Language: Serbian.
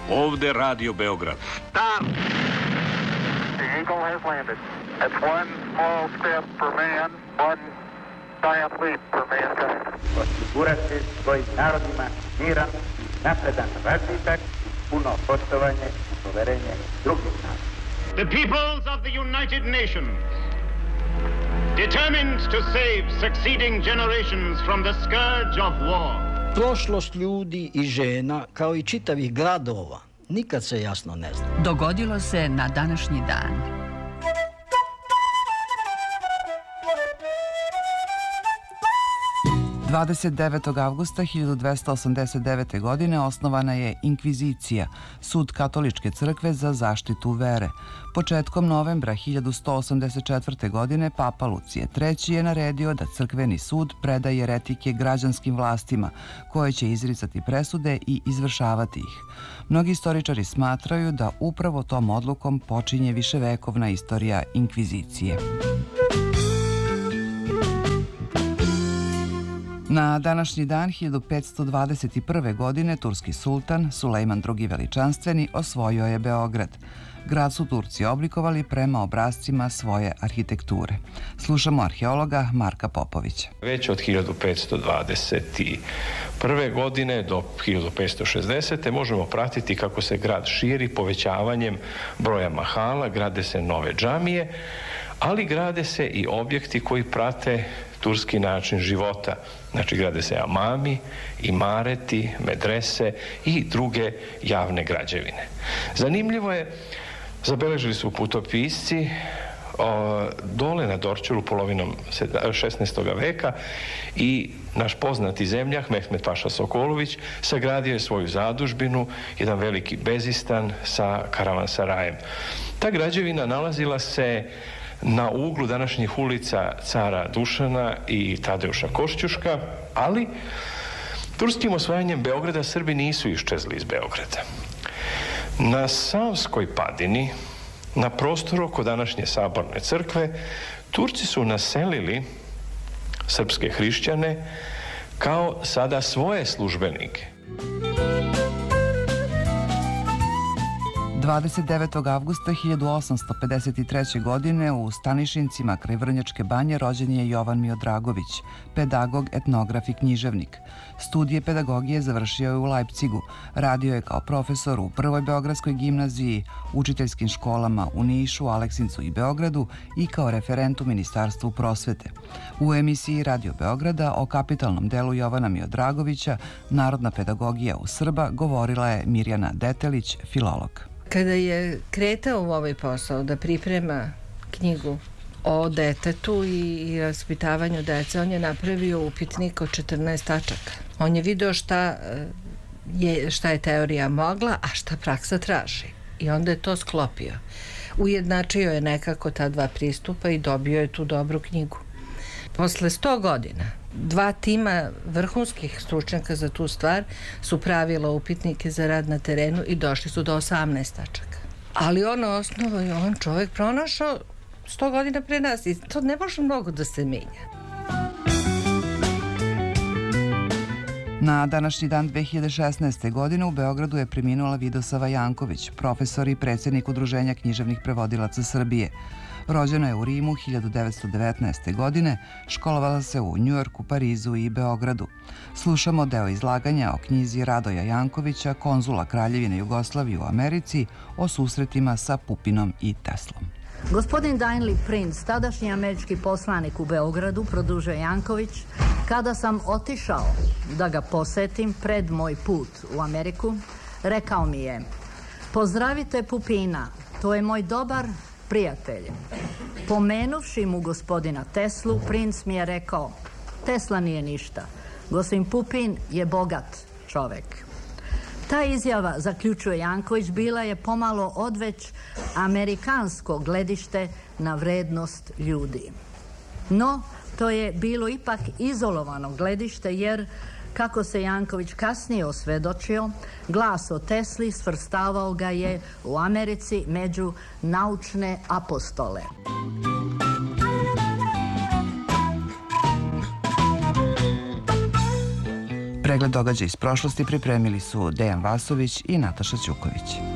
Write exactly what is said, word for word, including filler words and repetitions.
Ovde Radio Beograd. Stop! The Eagle has landed. That's one small step for man, one giant leap for mankind. Osigurati svojim narodima miran, napredan razvitak, puno poštovanje i poverenje drugih naroda. The peoples of the United Nations, determined to save succeeding generations from the scourge of war. Prošlost ljudi i žena, kao i čitavih gradova, nikad se jasno ne zna. Dogodilo se na današnji dan. dvadeset devetog avgusta hiljadu dvesta osamdeset devete. godine osnovana je Inkvizicija, sud katoličke crkve za zaštitu vere. Početkom novembra hiljadu sto osamdeset četvrte. godine Papa Lucije treći. je naredio da crkveni sud preda jeretike građanskim vlastima, koje će izricati presude i izvršavati ih. Mnogi istoričari smatraju da upravo tom odlukom počinje viševekovna istorija Inkvizicije. Na današnji dan hiljadu petsto dvadeset prve. godine turski sultan Sulejman drugi. Veličanstveni osvojio je Beograd. Grad su Turci oblikovali prema obrascima svoje arhitekture. Slušamo arheologa Marka Popovića. Već od hiljadu petsto dvadeset prve. godine do hiljadu petsto šezdesete. možemo pratiti kako se grad širi povećavanjem broja mahala, grade se nove džamije, ali grade se i objekti koji prate turski način života. Znači, grade se amami, imareti, medrese i druge javne građevine. Zanimljivo je, zabeležili su putopisci o, dole na Dorćolu polovinom šesnaestog. veka i naš poznati zemljak Mehmed Paša Sokolović sagradio je svoju zadužbinu, jedan veliki bezistan sa karavansarajem. Ta građevina nalazila se na uglu današnjih ulica Cara Dušana i Tadeuša Košćuška, ali turskim osvajanjem Beograda Srbi nisu iščezli iz Beograda. Na Savskoj padini, na prostoru oko današnje Saborne crkve, Turci su naselili srpske hrišćane kao sada svoje službenike. dvadeset devetog avgusta hiljadu osamsto pedeset treće. godine u Stanišincima kraj Vrnjačke banje rođen je Jovan Miodragović, pedagog, etnograf i književnik. Studije pedagogije završio je u Lajpcigu, radio je kao profesor u Prvoj beogradskoj gimnaziji, učiteljskim školama u Nišu, Aleksincu i Beogradu i kao referent u Ministarstvu prosvete. U emisiji Radio Beograda o kapitalnom delu Jovana Miodragovića, Narodna pedagogija u Srba, govorila je Mirjana Detelić, filolog. Kada je kretao u ovaj posao da priprema knjigu o detetu i vaspitavanju dece, on je napravio upitnik od četrnaest tačaka. On je video šta je, šta je teorija mogla, a šta praksa traži. I onda je to sklopio. Ujednačio je nekako ta dva pristupa i dobio je tu dobru knjigu. Posle sto godina dva tima vrhunskih stručnjaka za tu stvar su pravila upitnike za rad na terenu i došli su do osamnaest tačaka. Ali ono osnovo je on čovjek pronašao sto godina pre nas i to ne može mnogo da se menja. Na današnji dan dve hiljade šesnaeste. godine u Beogradu je preminula Vidosava Janković, profesor i predsjednik Udruženja književnih prevodilaca Srbije. Rođena je u Rimu hiljadu devetsto devetnaeste. godine, školovala se u Njujorku, Parizu i Beogradu. Slušamo deo izlaganja o knjizi Radoja Jankovića, konzula Kraljevine Jugoslavije u Americi, o susretima sa Pupinom i Teslom. Gospodin Daniel Prince, tadašnji američki poslanik u Beogradu, produžuje Janković, kada sam otišao da ga posetim pred moj put u Ameriku, rekao mi je: pozdravite Pupina, to je moj dobar prijatelj. Pomenuvši mu gospodina Teslu, princ mi je rekao: Tesla nije ništa, gospodin Pupin je bogat čovek. Ta izjava, zaključuje Janković, bila je pomalo odveć amerikansko gledište na vrednost ljudi. No, to je bilo ipak izolovano gledište, jer, kako se Janković kasnije osvedočio, glas o Tesli svrstavao ga je u Americi među naučne apostole. Pregled događaja iz prošlosti pripremili su Dejan Vasović i Nataša Ćuković.